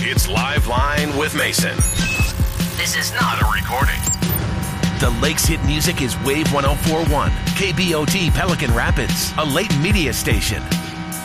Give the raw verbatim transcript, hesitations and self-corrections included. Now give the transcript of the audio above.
It's Live Line with Mason. This is not a recording. The Lakes hit music is Wave one oh four point one, K B O T Pelican Rapids, a Layton media station.